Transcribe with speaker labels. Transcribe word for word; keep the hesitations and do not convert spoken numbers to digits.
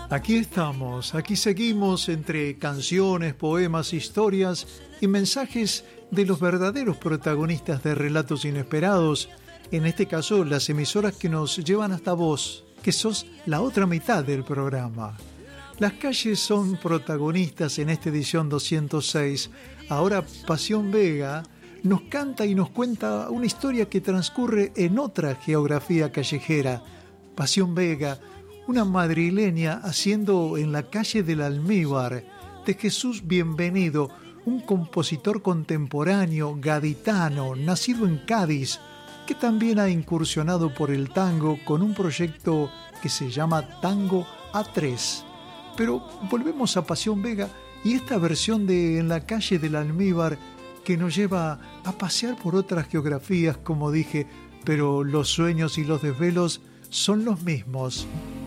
Speaker 1: Aquí estamos, aquí seguimos entre canciones, poemas, historias y mensajes de los verdaderos protagonistas de Relatos Inesperados, en este caso las emisoras que nos llevan hasta vos, que sos la otra mitad del programa. Las calles son protagonistas en esta edición doscientos seis. Ahora Pasión Vega nos canta y nos cuenta una historia que transcurre en otra geografía callejera. Pasión Vega, una madrileña haciendo en la calle del Almíbar de Jesús Bienvenido, un compositor contemporáneo gaditano, nacido en Cádiz, que también ha incursionado por el tango con un proyecto que se llama Tango A tres. Pero volvemos a Pasión Vega y esta versión de En la calle del Almíbar que nos lleva a pasear por otras geografías, como dije, pero los sueños y los desvelos son los mismos.